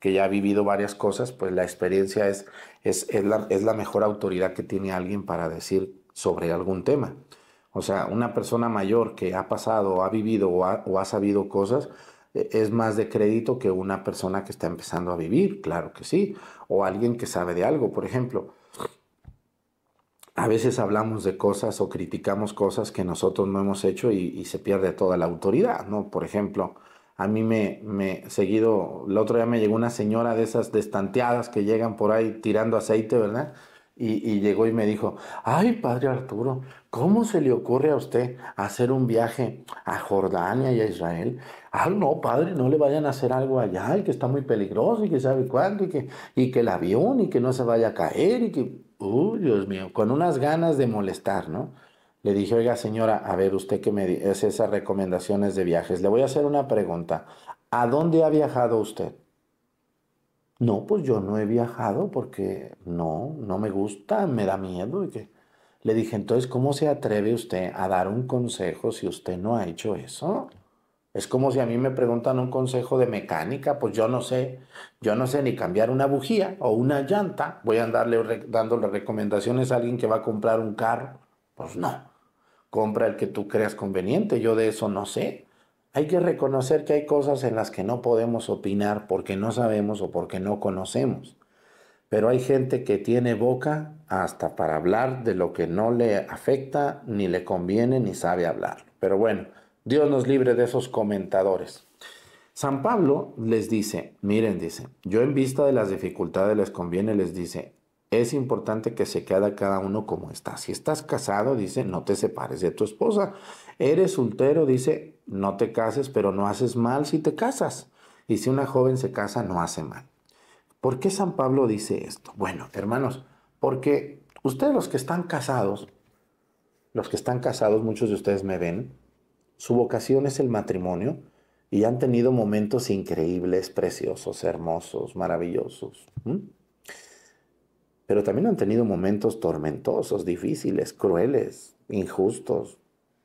que ya ha vivido varias cosas, pues la experiencia es la mejor autoridad que tiene alguien para decir sobre algún tema. O sea, una persona mayor que ha pasado, ha vivido o ha sabido cosas, es más de crédito que una persona que está empezando a vivir, claro que sí, o alguien que sabe de algo. Por ejemplo, a veces hablamos de cosas o criticamos cosas que nosotros no hemos hecho y se pierde toda la autoridad, ¿no? Por ejemplo, a mí me seguido, el otro día me llegó una señora de esas destanteadas que llegan por ahí tirando aceite, ¿verdad? Y llegó y me dijo, ay, padre Arturo, ¿cómo se le ocurre a usted hacer un viaje a Jordania y a Israel? Ah, no, padre, no le vayan a hacer algo allá, y que está muy peligroso, y que sabe cuánto, y que el avión, y que no se vaya a caer, y que, uy, Dios mío, con unas ganas de molestar, ¿no? Le dije, oiga, señora, a ver, usted que es esas recomendaciones de viajes, le voy a hacer una pregunta. ¿A dónde ha viajado usted? No, pues yo no he viajado porque no me gusta, me da miedo. Le dije, entonces, ¿cómo se atreve usted a dar un consejo si usted no ha hecho eso? Es como si a mí me preguntan un consejo de mecánica, pues yo no sé ni cambiar una bujía o una llanta. Voy a dándole recomendaciones a alguien que va a comprar un carro. Pues no, compra el que tú creas conveniente, yo de eso no sé. Hay que reconocer que hay cosas en las que no podemos opinar porque no sabemos o porque no conocemos. Pero hay gente que tiene boca hasta para hablar de lo que no le afecta, ni le conviene, ni sabe hablar. Pero bueno, Dios nos libre de esos comentadores. San Pablo les dice, miren, dice, yo en vista de las dificultades les conviene, les dice, es importante que se quede cada uno como está. Si estás casado, dice, no te separes de tu esposa. Eres soltero, dice, no te cases, pero no haces mal si te casas. Y si una joven se casa, no hace mal. ¿Por qué San Pablo dice esto? Bueno, hermanos, porque ustedes los que están casados, muchos de ustedes me ven, su vocación es el matrimonio y han tenido momentos increíbles, preciosos, hermosos, maravillosos. Pero también han tenido momentos tormentosos, difíciles, crueles, injustos,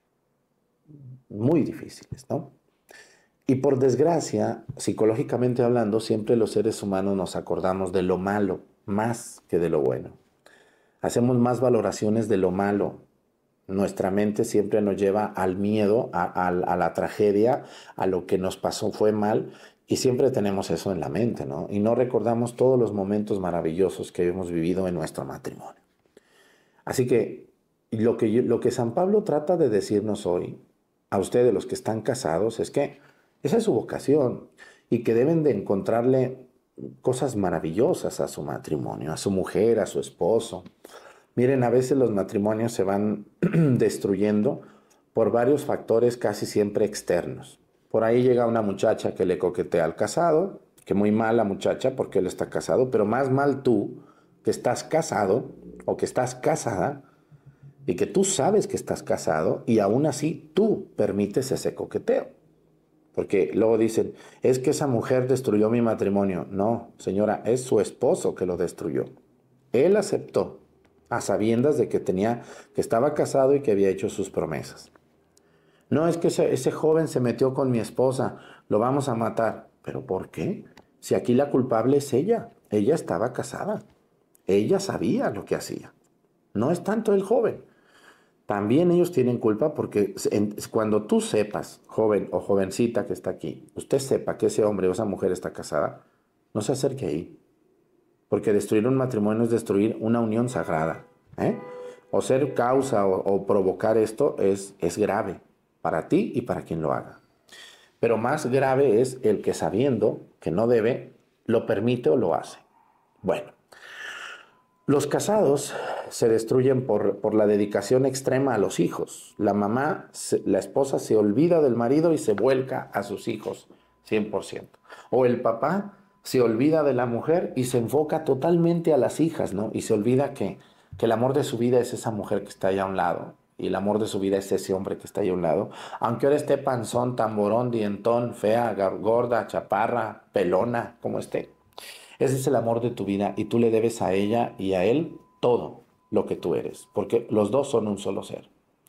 muy difíciles, ¿no? Y por desgracia, psicológicamente hablando, siempre los seres humanos nos acordamos de lo malo más que de lo bueno. Hacemos más valoraciones de lo malo. Nuestra mente siempre nos lleva al miedo, a la tragedia, a lo que nos pasó fue mal, y siempre tenemos eso en la mente, ¿no? Y no recordamos todos los momentos maravillosos que hemos vivido en nuestro matrimonio. Así que lo que San Pablo trata de decirnos hoy, a ustedes los que están casados, es que esa es su vocación y que deben de encontrarle cosas maravillosas a su matrimonio, a su mujer, a su esposo. Miren, a veces los matrimonios se van destruyendo por varios factores casi siempre externos. Por ahí llega una muchacha que le coquetea al casado, que muy mal la muchacha porque él está casado, pero más mal tú que estás casado o que estás casada y que tú sabes que estás casado y aún así tú permites ese coqueteo. Porque luego dicen, es que esa mujer destruyó mi matrimonio. No, señora, es su esposo que lo destruyó. Él aceptó a sabiendas de que estaba casado y que había hecho sus promesas. No, es que ese joven se metió con mi esposa, lo vamos a matar. ¿Pero por qué? Si aquí la culpable es ella estaba casada, ella sabía lo que hacía. No es tanto el joven. También ellos tienen culpa porque cuando tú sepas, joven o jovencita que está aquí, usted sepa que ese hombre o esa mujer está casada, no se acerque ahí. Porque destruir un matrimonio es destruir una unión sagrada. ¿Eh? O ser causa o provocar esto es grave para ti y para quien lo haga. Pero más grave es el que sabiendo que no debe, lo permite o lo hace. Bueno, los casados se destruyen por la dedicación extrema a los hijos. La esposa se olvida del marido y se vuelca a sus hijos 100%. O el papá se olvida de la mujer y se enfoca totalmente a las hijas, ¿no? Y se olvida que el amor de su vida es esa mujer que está allá a un lado. Y el amor de su vida es ese hombre que está ahí a un lado. Aunque ahora esté panzón, tamborón, dientón, fea, gorda, chaparra, pelona, como esté. Ese es el amor de tu vida y tú le debes a ella y a él todo lo que tú eres, porque los dos son un solo ser.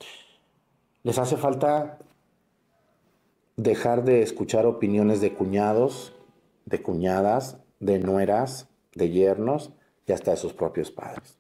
Les hace falta dejar de escuchar opiniones de cuñados, de cuñadas, de nueras, de yernos y hasta de sus propios padres.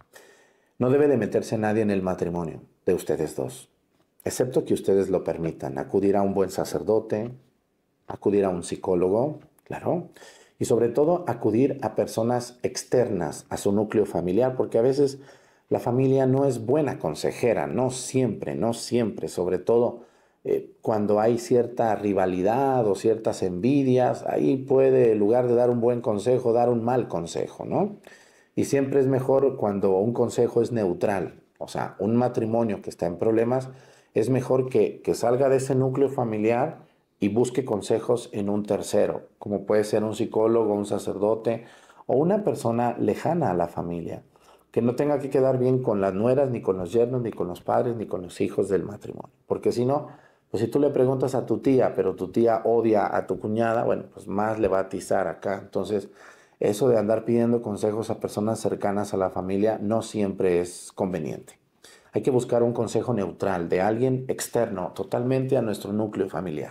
No debe de meterse nadie en el matrimonio de ustedes dos, excepto que ustedes lo permitan. Acudir a un buen sacerdote, acudir a un psicólogo, claro, y sobre todo acudir a personas externas a su núcleo familiar, porque a veces la familia no es buena consejera, no siempre, sobre todo cuando hay cierta rivalidad o ciertas envidias, ahí puede, en lugar de dar un buen consejo, dar un mal consejo, ¿no? Y siempre es mejor cuando un consejo es neutral, o sea, un matrimonio que está en problemas, es mejor que salga de ese núcleo familiar y busque consejos en un tercero, como puede ser un psicólogo, un sacerdote o una persona lejana a la familia, que no tenga que quedar bien con las nueras, ni con los yernos, ni con los padres, ni con los hijos del matrimonio. Porque si no, pues si tú le preguntas a tu tía, pero tu tía odia a tu cuñada, bueno, pues más le va a atizar acá. Entonces, eso de andar pidiendo consejos a personas cercanas a la familia no siempre es conveniente. Hay que buscar un consejo neutral de alguien externo totalmente a nuestro núcleo familiar.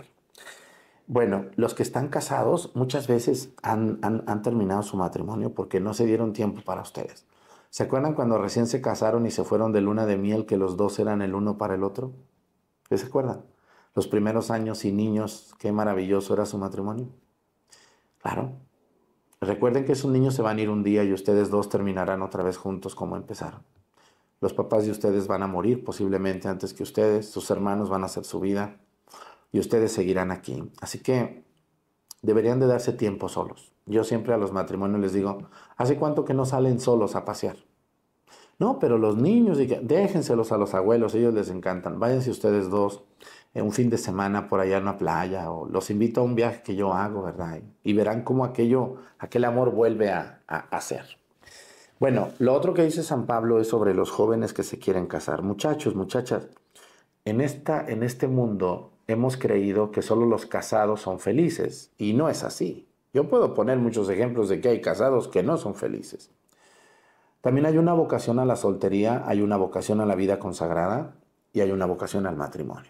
Bueno, los que están casados muchas veces han terminado su matrimonio porque no se dieron tiempo para ustedes. ¿Se acuerdan cuando recién se casaron y se fueron de luna de miel que los dos eran el uno para el otro? ¿Qué se acuerdan? Los primeros años y niños, qué maravilloso era su matrimonio. Claro. Recuerden que esos niños se van a ir un día y ustedes dos terminarán otra vez juntos como empezaron. Los papás de ustedes van a morir posiblemente antes que ustedes, sus hermanos van a hacer su vida y ustedes seguirán aquí. Así que deberían de darse tiempo solos. Yo siempre a los matrimonios les digo, ¿hace cuánto que no salen solos a pasear? No, pero los niños, déjenselos a los abuelos, ellos les encantan. Váyanse ustedes dos en un fin de semana por allá en una playa o los invito a un viaje que yo hago, ¿verdad? Y verán cómo aquel amor vuelve a ser. Bueno, lo otro que dice San Pablo es sobre los jóvenes que se quieren casar. Muchachos, muchachas, en este mundo hemos creído que solo los casados son felices y no es así. Yo puedo poner muchos ejemplos de que hay casados que no son felices. También hay una vocación a la soltería, hay una vocación a la vida consagrada y hay una vocación al matrimonio.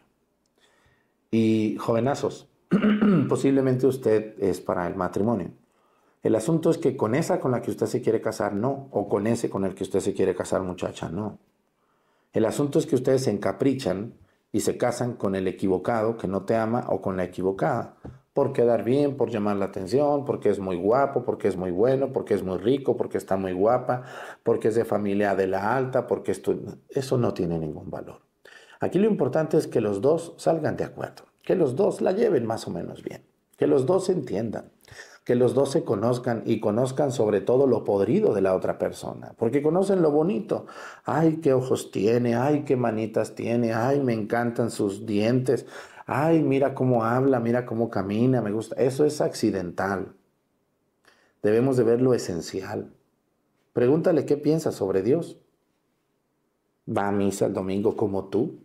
Y jovenazos, posiblemente usted es para el matrimonio. El asunto es que con esa con la que usted se quiere casar, no. O con ese con el que usted se quiere casar, muchacha, no. El asunto es que ustedes se encaprichan y se casan con el equivocado que no te ama o con la equivocada. Por quedar bien, por llamar la atención, porque es muy guapo, porque es muy bueno, porque es muy rico, porque está muy guapa, porque es de familia de la alta, porque esto... Eso no tiene ningún valor. Aquí lo importante es que los dos salgan de acuerdo, que los dos la lleven más o menos bien, que los dos se entiendan, que los dos se conozcan y conozcan sobre todo lo podrido de la otra persona, porque conocen lo bonito. Ay, qué ojos tiene, ay, qué manitas tiene, ay, me encantan sus dientes, ay, mira cómo habla, mira cómo camina, me gusta. Eso es accidental. Debemos de ver lo esencial. Pregúntale qué piensa sobre Dios. ¿Va a misa el domingo como tú?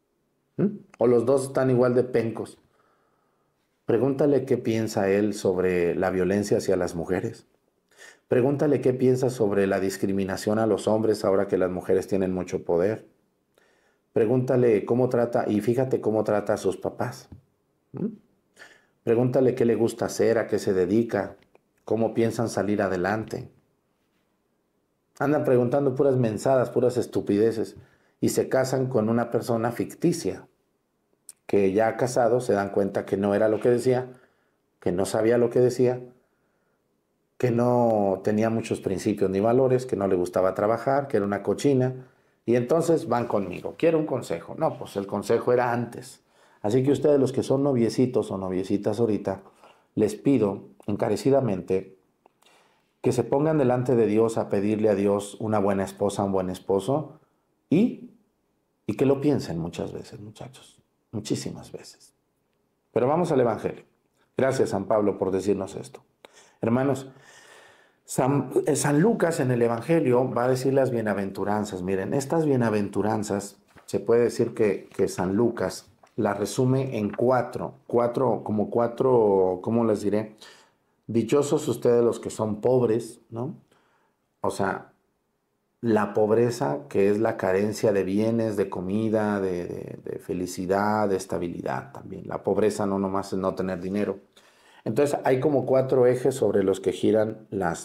¿O los dos están igual de pencos? Pregúntale qué piensa él sobre la violencia hacia las mujeres. Pregúntale qué piensa sobre la discriminación a los hombres ahora que las mujeres tienen mucho poder. Pregúntale cómo trata, y fíjate cómo trata a sus papás. ¿Mm? Pregúntale qué le gusta hacer, a qué se dedica, cómo piensan salir adelante. Andan preguntando puras mensadas, puras estupideces, y se casan con una persona ficticia, que ya casados se dan cuenta que no era lo que decía, que no sabía lo que decía, que no tenía muchos principios ni valores, que no le gustaba trabajar, que era una cochina, y entonces van conmigo. Quiero un consejo. No, pues el consejo era antes. Así que ustedes los que son noviecitos o noviecitas ahorita, les pido encarecidamente que se pongan delante de Dios a pedirle a Dios una buena esposa, un buen esposo, y, y que lo piensen muchas veces, muchachos, muchísimas veces. Pero vamos al Evangelio. Gracias, San Pablo, por decirnos esto. Hermanos, San Lucas en el Evangelio va a decir las bienaventuranzas. Miren, estas bienaventuranzas, se puede decir que San Lucas las resume en cuatro, ¿cómo les diré? Dichosos ustedes los que son pobres, ¿no? O sea, la pobreza que es la carencia de bienes, de comida, de felicidad, de estabilidad también. La pobreza no nomás es no tener dinero. Entonces hay como 4 ejes sobre los que giran las